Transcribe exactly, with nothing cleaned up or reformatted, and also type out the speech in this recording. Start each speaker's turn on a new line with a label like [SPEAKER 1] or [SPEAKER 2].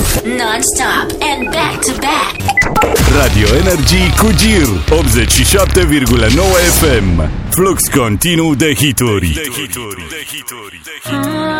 [SPEAKER 1] Non-stop and back-to-back.
[SPEAKER 2] Radio Energy cu Gir optzeci și șapte virgulă nouă F M. Flux continuu de hituri. De hituri. De hituri. De hituri.